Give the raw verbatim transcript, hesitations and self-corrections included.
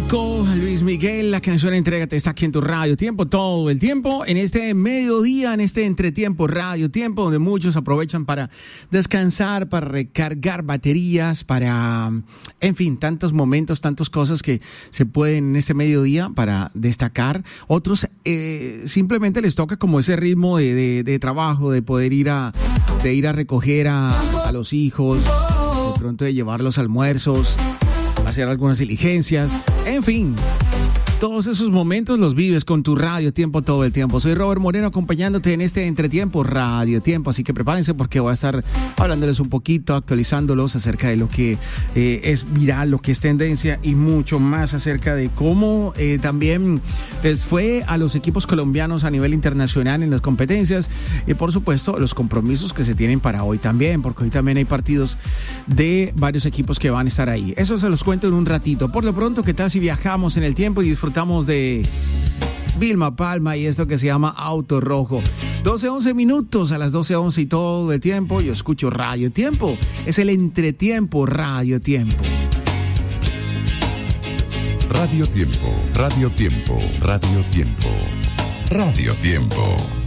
Nico, Luis Miguel, la canción Entrégate está aquí en tu Radio Tiempo todo el tiempo, en este mediodía, en este entretiempo Radio Tiempo, donde muchos aprovechan para descansar, para recargar baterías, para, en fin, tantos momentos, tantas cosas que se pueden en este mediodía para destacar. Otros eh, simplemente les toca como ese ritmo de, de, de trabajo, de poder ir a, de ir a recoger a, a los hijos, de pronto de llevar los almuerzos, hacer algunas diligencias, en fin, todos esos momentos los vives con tu Radio Tiempo todo el tiempo. Soy Robert Moreno acompañándote en este entretiempo Radio Tiempo, así que prepárense porque voy a estar hablándoles un poquito, actualizándolos acerca de lo que eh, es viral, lo que es tendencia y mucho más acerca de cómo eh, también les fue a los equipos colombianos a nivel internacional en las competencias y por supuesto los compromisos que se tienen para hoy también, porque hoy también hay partidos de varios equipos que van a estar ahí. Eso se los cuento en un ratito. Por lo pronto, ¿qué tal si viajamos en el tiempo y disfrutamos Disfrutamos de Vilma Palma y esto que se llama Auto Rojo? doce once minutos, a las doce once y todo el tiempo yo escucho Radio Tiempo. Es el entretiempo Radio Tiempo. Radio Tiempo, Radio Tiempo, Radio Tiempo, Radio Tiempo.